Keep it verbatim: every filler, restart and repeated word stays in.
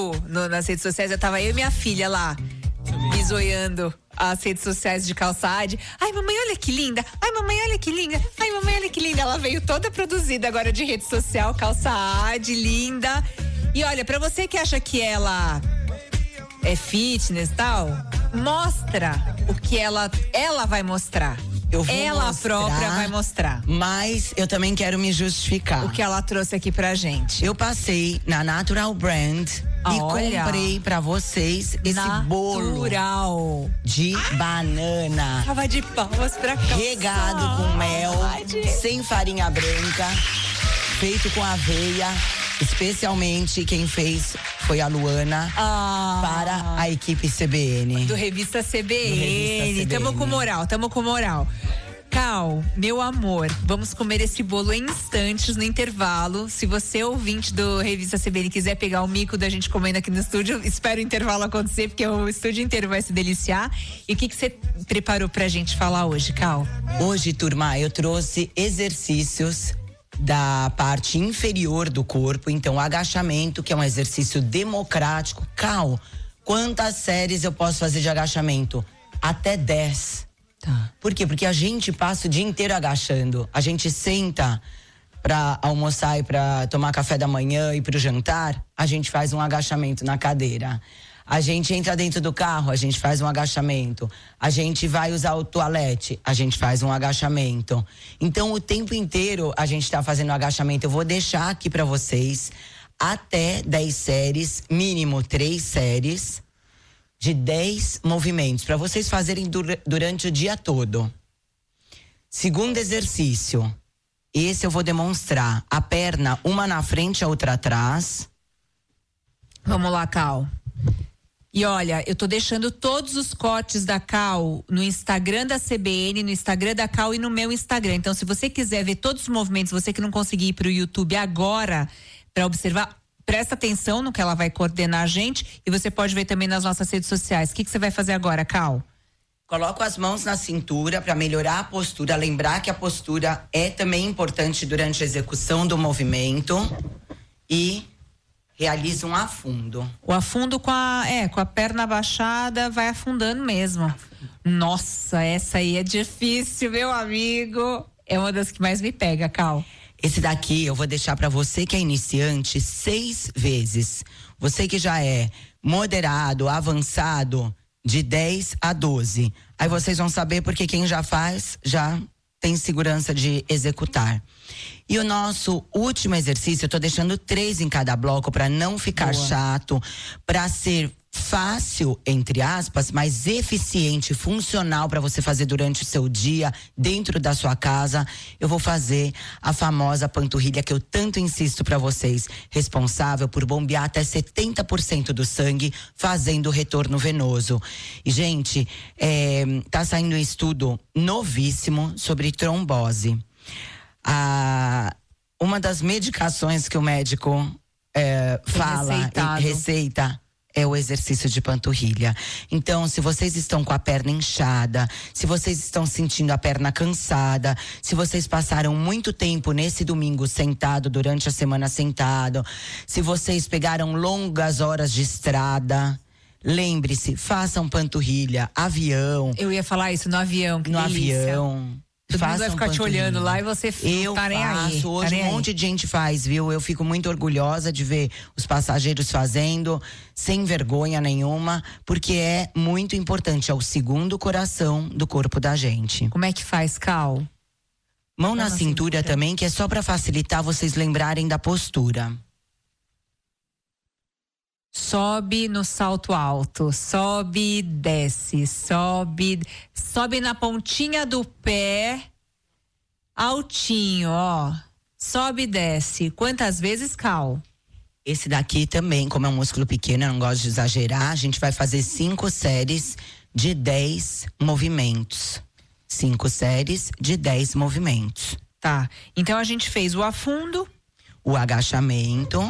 no, nas redes sociais, eu tava eu e minha filha lá, bisoiando as redes sociais de Calçade. Ai, mamãe, olha que linda. Ai, mamãe, olha que linda. Ai, mamãe, olha que linda. Ela veio toda produzida agora de rede social, Calçade, linda. E olha, pra você que acha que ela é fitness e tal, mostra o que ela, ela vai mostrar. Eu vou ela mostrar, própria vai mostrar. Mas eu também quero me justificar. O que ela trouxe aqui pra gente. Eu passei na Natural Brand ah, e olha. comprei pra vocês esse Natural. bolo de ah, banana. Tava de palmas pra cá. Regado com mel, sem farinha branca, feito com aveia. Especialmente quem fez foi a Luana ah, para a equipe C B N. Do Revista C B N. Do Revista C B N. Tamo com moral, tamo com moral. Cal, meu amor, vamos comer esse bolo em instantes no intervalo. Se você, ouvinte do Revista C B N, quiser pegar o mico da gente comendo aqui no estúdio, espero o intervalo acontecer, porque o estúdio inteiro vai se deliciar. E o que que você preparou pra gente falar hoje, Cal? Hoje, turma, eu trouxe exercícios da parte inferior do corpo, então agachamento, que é um exercício democrático. Cal, quantas séries eu posso fazer de agachamento? Até dez. Tá. Por quê? Porque a gente passa o dia inteiro agachando. A gente senta pra almoçar e pra tomar café da manhã e pro jantar, a gente faz um agachamento na cadeira. A gente entra dentro do carro, a gente faz um agachamento. A gente vai usar o toalete, a gente faz um agachamento. Então, o tempo inteiro a gente tá fazendo agachamento. Eu vou deixar aqui pra vocês até dez séries, mínimo três séries, de dez movimentos, pra vocês fazerem dur- durante o dia todo. Segundo exercício, esse eu vou demonstrar. A perna, uma na frente, a outra atrás. Vamos lá, Cal. E olha, eu tô deixando todos os cortes da Cal no Instagram da C B N, no Instagram da Cal e no meu Instagram. Então, se você quiser ver todos os movimentos, você que não conseguir ir pro YouTube agora para observar, presta atenção no que ela vai coordenar a gente, e você pode ver também nas nossas redes sociais. O que que você vai fazer agora, Cal? Coloco as mãos na cintura para melhorar a postura, lembrar que a postura é também importante durante a execução do movimento, e realiza um afundo. O afundo com a, é, com a perna abaixada, vai afundando mesmo. Nossa, essa aí é difícil, meu amigo. É uma das que mais me pega, Cal. Esse daqui eu vou deixar para você que é iniciante seis vezes. Você que já é moderado, avançado, de dez a doze. Aí vocês vão saber porque quem já faz já tem segurança de executar. E o nosso último exercício, eu tô deixando três em cada bloco para não ficar Boa. chato, para ser fácil, entre aspas, mas eficiente, funcional para você fazer durante o seu dia, dentro da sua casa. Eu vou fazer a famosa panturrilha que eu tanto insisto para vocês, responsável por bombear até setenta por cento do sangue, fazendo o retorno venoso. E, gente, é, tá saindo um estudo novíssimo sobre trombose. A, uma das medicações que o médico é, fala e receita é o exercício de panturrilha. Então, se vocês estão com a perna inchada, se vocês estão sentindo a perna cansada, se vocês passaram muito tempo nesse domingo sentado, durante a semana sentado, se vocês pegaram longas horas de estrada, lembre-se, façam panturrilha, avião. Eu ia falar isso, no avião, que No delícia. avião. Todo mundo vai ficar te olhando lá e você eu tá nem aí. faço, hoje tá nem um monte aí. de gente faz, viu? Eu fico muito orgulhosa de ver os passageiros fazendo, sem vergonha nenhuma, porque é muito importante, é o segundo coração do corpo da gente. Como é que faz, Cal? Mão na, na cintura, cintura também, que é só para facilitar vocês lembrarem da postura. Sobe no salto alto, sobe, desce, sobe, sobe na pontinha do pé, altinho, ó. Sobe e desce. Quantas vezes, Cal? Esse daqui também, como é um músculo pequeno, eu não gosto de exagerar, a gente vai fazer cinco séries de dez movimentos. Cinco séries de dez movimentos. Tá. Então a gente fez o afundo, o agachamento,